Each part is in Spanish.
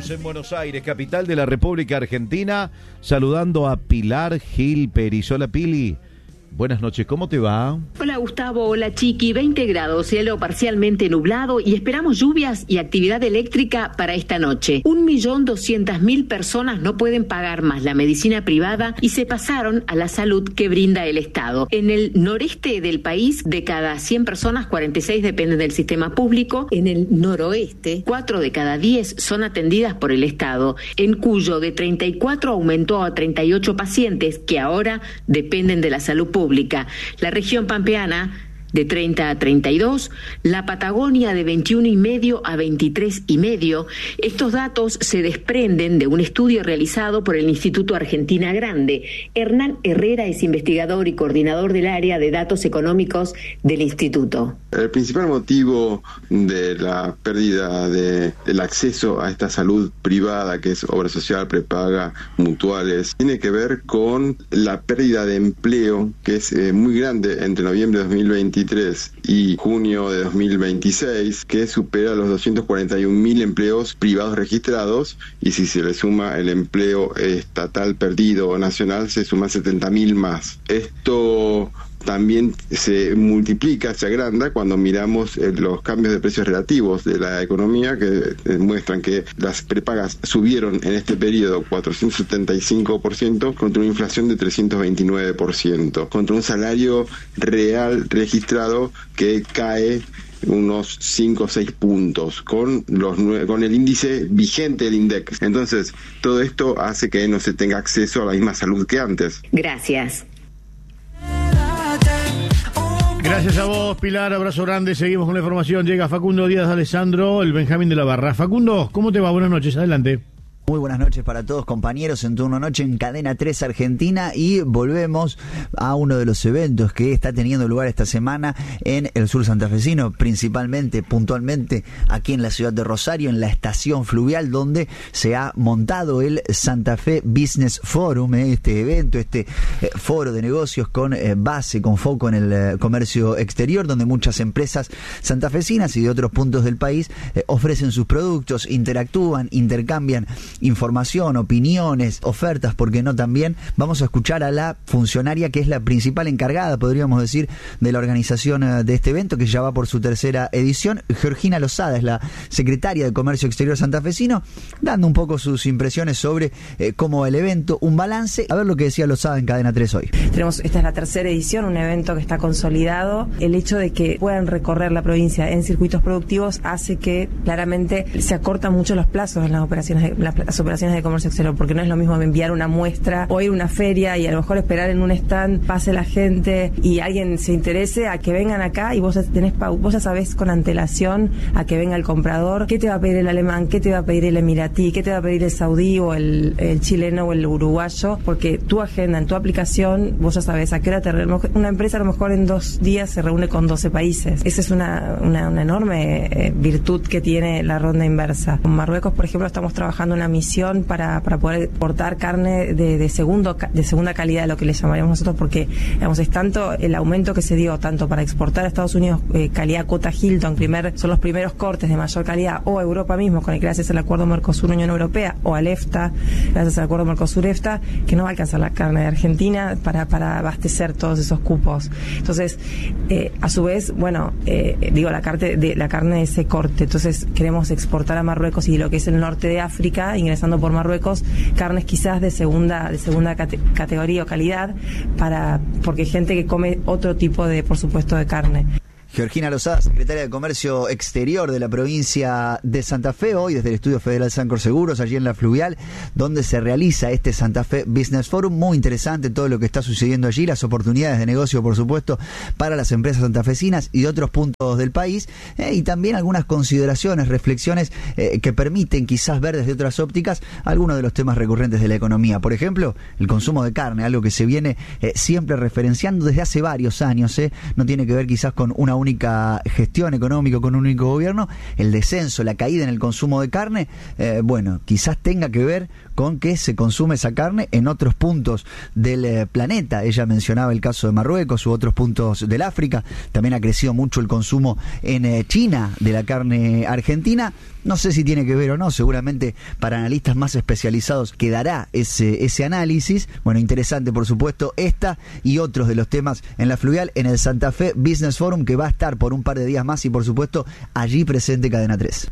Estamos en Buenos Aires, capital de la República Argentina, saludando a Pilar Gil Peris. Hola, Pili. Buenas noches, ¿cómo te va? Hola Gustavo, hola Chiqui, 20 grados, cielo parcialmente nublado y esperamos lluvias y actividad eléctrica para esta noche. 1.200.000 personas no pueden pagar más la medicina privada y se pasaron a la salud que brinda el Estado. En el noreste del país, de cada 100 personas, 46 dependen del sistema público. En el noroeste, 4 de cada 10 son atendidas por el Estado. En Cuyo, de 34 aumentó a 38 pacientes que ahora dependen de la salud pública. La región pampeana de 30 a 32, la Patagonia de 21,5 a 23,5. Estos datos se desprenden de un estudio realizado por el Instituto Argentina Grande. Hernán Herrera es investigador y coordinador del área de datos económicos del instituto. El principal motivo de la pérdida del acceso a esta salud privada, que es obra social, prepaga, mutuales, tiene que ver con la pérdida de empleo, que es muy grande entre noviembre de 2023 y junio de 2026, que supera los 241.000 empleos privados registrados, y si se le suma el empleo estatal perdido o nacional, se suman 70.000 más. Esto también se multiplica, se agranda cuando miramos los cambios de precios relativos de la economía, que demuestran que las prepagas subieron en este periodo 475% contra una inflación de 329%, contra un salario real registrado que cae unos 5 o 6 puntos con el índice vigente del INDEC. Entonces, todo esto hace que no se tenga acceso a la misma salud que antes. Gracias. Gracias a vos, Pilar, abrazo grande, seguimos con la información. Llega Facundo Díaz de Alessandro, el Benjamín de la Barra. Facundo, ¿cómo te va? Buenas noches, adelante. Muy buenas noches para todos, compañeros, en Turno Noche en Cadena 3 Argentina, y volvemos a uno de los eventos que está teniendo lugar esta semana en el sur santafesino, principalmente, puntualmente, aquí en la ciudad de Rosario, en la estación fluvial, donde se ha montado el Santa Fe Business Forum, este evento, foro de negocios con base, con foco en el comercio exterior, donde muchas empresas santafesinas y de otros puntos del país ofrecen sus productos, interactúan, intercambian información, opiniones, ofertas, porque no también. Vamos a escuchar a la funcionaria que es la principal encargada, podríamos decir, de la organización de este evento, que ya va por su tercera edición. Georgina Lozada es la secretaria de Comercio Exterior santafesino, dando un poco sus impresiones sobre cómo va el evento, un balance. A ver lo que decía Lozada en Cadena 3 hoy. Esta es la tercera edición, un evento que está consolidado. El hecho de que puedan recorrer la provincia en circuitos productivos hace que claramente se acortan mucho los plazos en las operaciones de comercio exterior, porque no es lo mismo enviar una muestra o ir a una feria y a lo mejor esperar en un stand, pase la gente y alguien se interese, a que vengan acá y vos ya sabés con antelación a que venga el comprador qué te va a pedir el alemán, qué te va a pedir el emiratí, qué te va a pedir el saudí o el chileno o el uruguayo, porque tu agenda en tu aplicación vos ya sabés a qué hora una empresa a lo mejor en 2 días se reúne con 12 países. Esa es una enorme virtud que tiene la ronda inversa. Con Marruecos, por ejemplo, estamos trabajando una misión para poder exportar carne de segunda calidad, lo que le llamaríamos nosotros, porque digamos, es tanto el aumento que se dio tanto para exportar a Estados Unidos calidad Cota Hilton, son los primeros cortes de mayor calidad, o a Europa mismo, gracias al acuerdo Mercosur-Unión Europea, o al EFTA, gracias al acuerdo Mercosur-EFTA, que no va a alcanzar la carne de Argentina para abastecer todos esos cupos. Entonces, a su vez, la carne de ese corte, entonces queremos exportar a Marruecos y lo que es el norte de África, ingresando por Marruecos, carnes quizás de segunda categoría o calidad, porque hay gente que come otro tipo por supuesto, de carne. Georgina Lozada, secretaria de Comercio Exterior de la provincia de Santa Fe, hoy desde el Estudio Federal Sancor Seguros, allí en la Fluvial, donde se realiza este Santa Fe Business Forum. Muy interesante todo lo que está sucediendo allí, las oportunidades de negocio, por supuesto, para las empresas santafesinas y de otros puntos del país, y también algunas consideraciones, reflexiones que permiten quizás ver desde otras ópticas algunos de los temas recurrentes de la economía. Por ejemplo, el consumo de carne, algo que se viene siempre referenciando desde hace varios años, no tiene que ver quizás con una única gestión económica, con un único gobierno, el descenso, la caída en el consumo de carne, bueno, quizás tenga que ver con que se consume esa carne en otros puntos del planeta. Ella mencionaba el caso de Marruecos u otros puntos del África. También ha crecido mucho el consumo en China de la carne argentina. No sé si tiene que ver o no, seguramente para analistas más especializados quedará ese análisis. Bueno, interesante por supuesto esta y otros de los temas en la Fluvial, en el Santa Fe Business Forum, que va a estar por un par de días más y por supuesto allí presente Cadena 3.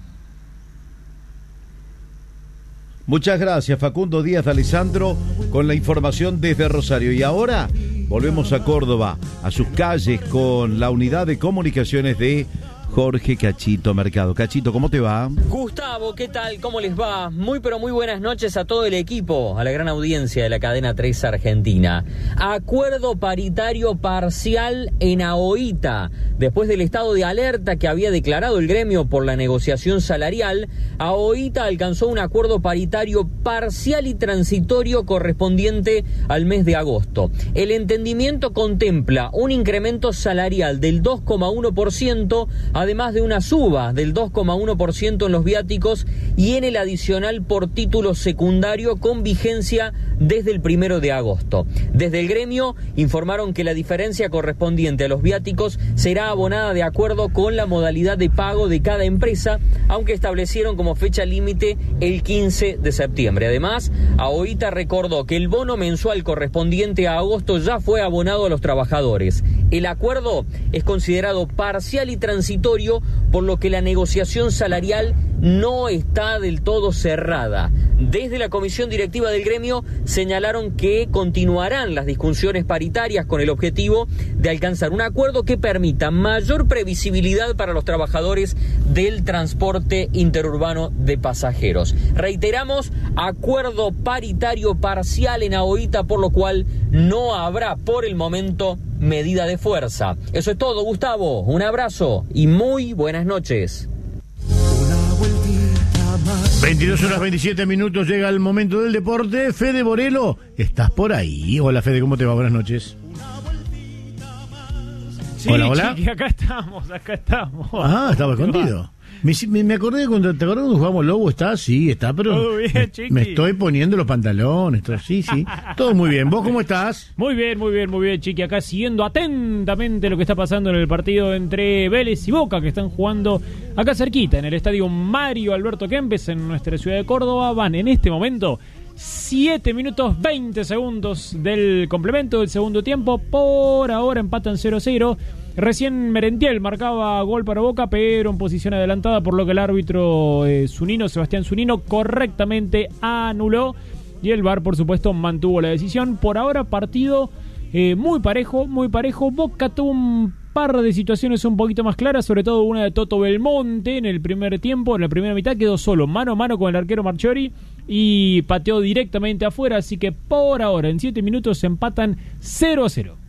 Muchas gracias, Facundo Díaz de Alessandro, con la información desde Rosario. Y ahora volvemos a Córdoba, a sus calles, con la unidad de comunicaciones de Jorge Cachito Mercado. Cachito, ¿cómo te va? Gustavo, ¿qué tal? ¿Cómo les va? Muy pero muy buenas noches a todo el equipo, a la gran audiencia de la Cadena 3 Argentina. Acuerdo paritario parcial en AOITA. Después del estado de alerta que había declarado el gremio por la negociación salarial, AOITA alcanzó un acuerdo paritario parcial y transitorio correspondiente al mes de agosto. El entendimiento contempla un incremento salarial del 2,1%, además de una suba del 2,1% en los viáticos y en el adicional por título secundario con vigencia desde el 1 de agosto. Desde el gremio informaron que la diferencia correspondiente a los viáticos será abonada de acuerdo con la modalidad de pago de cada empresa, aunque establecieron como fecha límite el 15 de septiembre. Además, AOITA recordó que el bono mensual correspondiente a agosto ya fue abonado a los trabajadores. El acuerdo es considerado parcial y transitorio, por lo que la negociación salarial no está del todo cerrada. Desde la comisión directiva del gremio señalaron que continuarán las discusiones paritarias con el objetivo de alcanzar un acuerdo que permita mayor previsibilidad para los trabajadores del transporte interurbano de pasajeros. Reiteramos, acuerdo paritario parcial en AOITA, por lo cual no habrá por el momento medida de fuerza. Eso es todo, Gustavo. Un abrazo y muy buenas noches. 22:27, llega el momento del deporte. Fede Borelo, ¿estás por ahí? Hola Fede, ¿cómo te va? Buenas noches. Sí, hola. Chiqui, acá estamos. Ah, estaba escondido. Me acordé de cuando te acordás cuando jugamos Lobo. Está, sí, está, pero todo bien, Chiqui. Me estoy poniendo los pantalones. Sí, todo muy bien. ¿Vos cómo estás? Muy bien, Chiqui. Acá siguiendo atentamente lo que está pasando en el partido entre Vélez y Boca, que están jugando acá cerquita, en el estadio Mario Alberto Kempes, en nuestra ciudad de Córdoba. Van en este momento 7 minutos 20 segundos del complemento del segundo tiempo. Por ahora empatan 0-0. Recién Merentiel marcaba gol para Boca, pero en posición adelantada, por lo que el árbitro Sebastián Zunino correctamente anuló, y el VAR por supuesto mantuvo la decisión. Por ahora partido muy parejo. Boca tuvo un par de situaciones un poquito más claras, sobre todo una de Toto Belmonte en el primer tiempo. En la primera mitad quedó solo mano a mano con el arquero Marchiori y pateó directamente afuera, así que por ahora en 7 minutos se empatan 0-0.